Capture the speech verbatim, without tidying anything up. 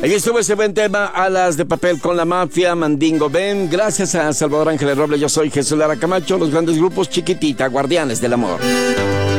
Ahí estuvo ese buen tema, Alas de Papel con la Mafia, Mandingo Ben. Gracias a Salvador Ángeles Robles, yo soy Jesús Lara Camacho, los grandes grupos Chiquitita, Guardianes del Amor.